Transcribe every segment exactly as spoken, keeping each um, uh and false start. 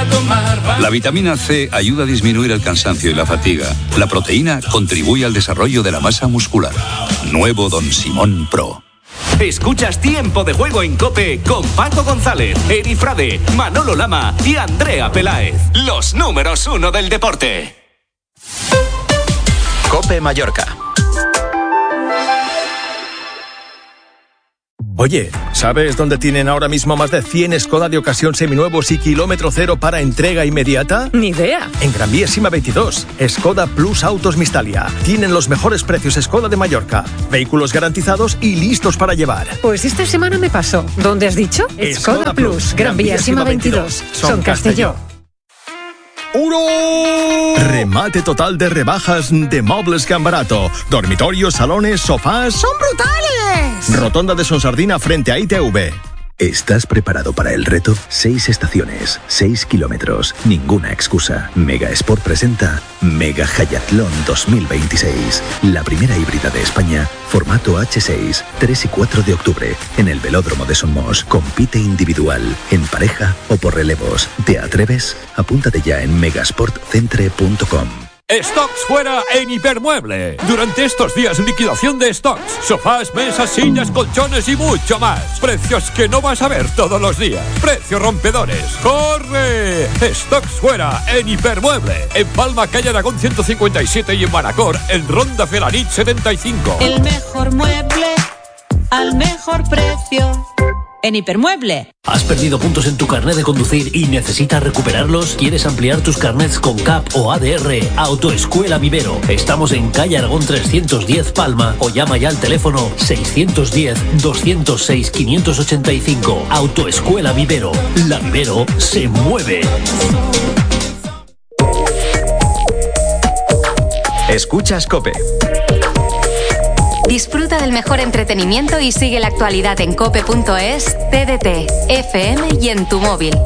La vitamina C ayuda a disminuir el cansancio y la fatiga. La proteína contribuye al desarrollo de la masa muscular. Nuevo Don Simón Pro. Escuchas Tiempo de Juego en COPE con Paco González, Eri Frade, Manolo Lama y Andrea Peláez. Los números uno del deporte. COPE Mallorca. Oye, ¿sabes dónde tienen ahora mismo más de cien Skoda de ocasión seminuevos y kilómetro cero para entrega inmediata? Ni idea. En Gran Vía Sima veintidós, Skoda Plus Autos Mistalia. Tienen los mejores precios Skoda de Mallorca. Vehículos garantizados y listos para llevar. Pues esta semana me pasó. ¿Dónde has dicho? Skoda, Skoda Plus, Plus, Gran Vía Sima veintidós. Son Castelló. ¡Uno! Remate total de rebajas de Mobles Can Barato. Dormitorios, salones, sofás. ¡Son brutales! Rotonda de Sonsardina frente a I T V. ¿Estás preparado para el reto? Seis estaciones, seis kilómetros, ninguna excusa. Mega Sport presenta Mega Hayatlón dos mil veintiséis. La primera híbrida de España, formato hache seis, tres y cuatro de octubre, en el Velódromo de Somos. Compite individual, en pareja o por relevos. ¿Te atreves? Apúntate ya en megasportcentre punto com. Stocks fuera en Hipermueble. Durante estos días, liquidación de stocks. Sofás, mesas, sillas, colchones y mucho más. Precios que no vas a ver todos los días. Precios rompedores. ¡Corre! Stocks fuera en Hipermueble. En Palma, calle Aragón ciento cincuenta y siete y en Manacor, en Ronda Felanit setenta y cinco. El mejor mueble al mejor precio. En Hipermueble. ¿Has perdido puntos en tu carnet de conducir y necesitas recuperarlos? ¿Quieres ampliar tus carnets con C A P o A D R? Autoescuela Vivero. Estamos en calle Aragón trescientos diez Palma o llama ya al teléfono seiscientos diez, doscientos seis, quinientos ochenta y cinco. Autoescuela Vivero. La Vivero se mueve. Escuchas COPE. Disfruta del mejor entretenimiento y sigue la actualidad en cope punto es, T D T, F M y en tu móvil.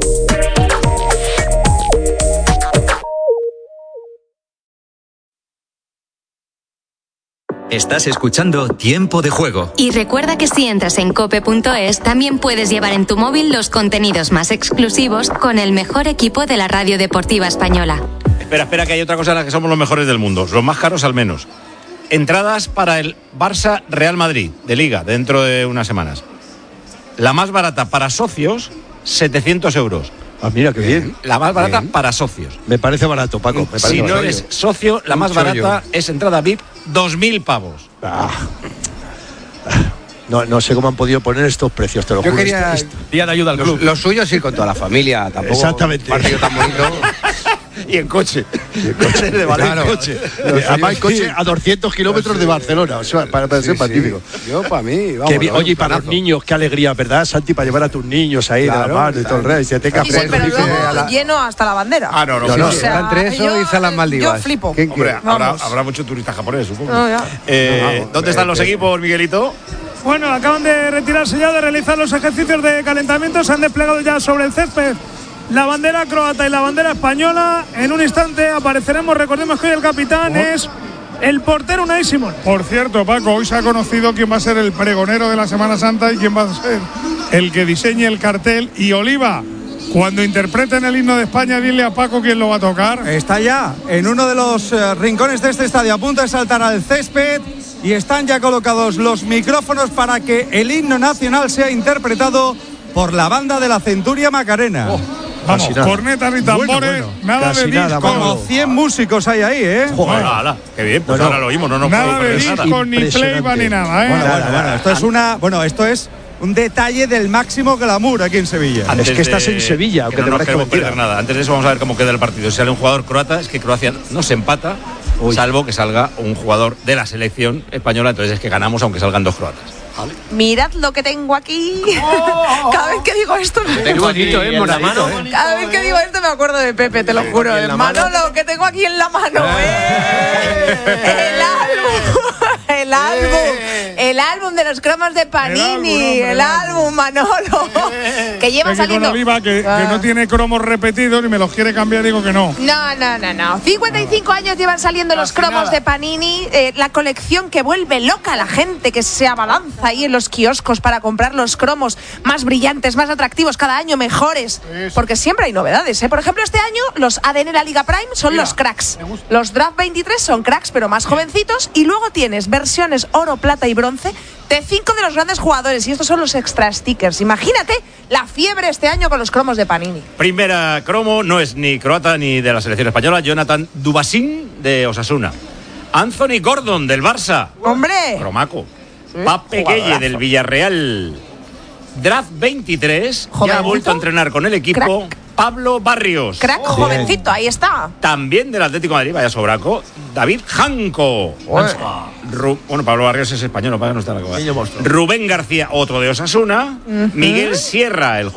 Estás escuchando Tiempo de Juego. Y recuerda que si entras en cope punto es, también puedes llevar en tu móvil los contenidos más exclusivos con el mejor equipo de la radio deportiva española. Espera, espera, que hay otra cosa en la que somos los mejores del mundo, los más caros al menos. Entradas para el Barça Real Madrid de Liga dentro de unas semanas. La más barata para socios, setecientos euros. Ah, mira, qué bien. La más barata bien. Para socios. Me parece barato, Paco. Me parece si no barato. eres socio, la más barata es entrada V I P, dos mil pavos. Ah. No, no sé cómo han podido poner estos precios, te lo Yo juro. quería... Esto, esto. Día de ayuda al club. Lo, lo suyo es ir con toda la familia, tampoco. Exactamente. Un partido tan bonito. Y en coche. Y en coche de Valencia. Claro. Coche. Además, el coche a doscientos kilómetros de Barcelona. O sea, para, para sí, ser magnífico. Sí. Yo, para mí, vamos. Qué bien. Oye, y para los niños, qué alegría, ¿verdad, Santi? Para llevar a tus niños ahí claro, de la mano y todo el rey. Si te y sí, pero luego la... lleno hasta la bandera. Ah, no, no. no, sí, no. sí. O sea, entre eso yo, y Salas Maldivas. Yo flipo. Hombre, habrá, habrá mucho turista japonés, supongo. No, ya. Eh, no, vamos, ¿Dónde están los equipos, Miguelito? Bueno, acaban de retirarse ya de realizar los ejercicios de calentamiento. Se han desplegado ya sobre el césped la bandera croata y la bandera española. En un instante apareceremos. Recordemos que hoy el capitán oh. es el portero Unai Simón. Por cierto, Paco, hoy se ha conocido quién va a ser el pregonero de la Semana Santa y quién va a ser el que diseñe el cartel. Y Oliva, cuando interpreten el himno de España, dile a Paco quién lo va a tocar. Está ya en uno de los eh, rincones de este estadio, a punto de saltar al césped. Y están ya colocados los micrófonos para que el himno nacional sea interpretado por la banda de la Centuria Macarena. Oh, vamos, cornetas y tambores, bueno, bueno, nada de disco. Como cien músicos hay ahí, ¿eh? Joder, ala, qué bien, pues no, no. ahora lo oímos, no nos nada de disco, ni playback, ni nada, ¿eh? Bueno, bueno, bueno, esto es una, bueno, esto es un detalle del máximo glamour aquí en Sevilla. Antes es que estás de, en Sevilla, aunque no te nos parezca queremos perder nada. Antes de eso vamos a ver cómo queda el partido. Si sale un jugador croata, es que Croacia no se empata. Uy. Salvo que salga un jugador de la selección española, entonces es que ganamos aunque salgan dos croatas. ¿Vale? Mirad lo que tengo aquí. Oh, Cada vez que digo esto me tengo bonito, eh, moradito, eh. Cada vez que digo esto me acuerdo de Pepe, te lo juro. Hermano, lo que tengo aquí en la mano, eh. El álbum. El álbum. El álbum de los cromos de Panini, el álbum, Manolo, que lleva Aquí saliendo. con Oliva, que, Ah. que no tiene cromos repetidos y me los quiere cambiar, digo que no. No, no, no, no. cincuenta y cinco años llevan saliendo los Casi cromos nada. de Panini, eh, la colección que vuelve loca a la gente, que se abalanza ahí en los kioscos para comprar los cromos más brillantes, más atractivos, cada año mejores. Porque siempre hay novedades, ¿eh? Por ejemplo, este año los A D N de la Liga Prime son Mira, los cracks. Los Draft veintitrés son cracks, pero más jovencitos. Y luego tienes versiones oro, plata y bronce de cinco de los grandes jugadores. Y estos son los extra stickers. Imagínate la fiebre este año con los cromos de Panini. Primera cromo, no es ni croata ni de la selección española. Jonathan Dubasín de Osasuna. Anthony Gordon del Barça. ¡Hombre! Cromaco. Pape Gueye del Villarreal. Draft veintitrés. Ya ha Jovencito. vuelto a entrenar con el equipo. Pablo Barrios. Crack jovencito, ahí está. También del Atlético de Madrid, vaya sobraco. David Janco. Ru- bueno, Pablo Barrios es español, para que no está la cosa. Rubén García, otro de Osasuna. Miguel Sierra, el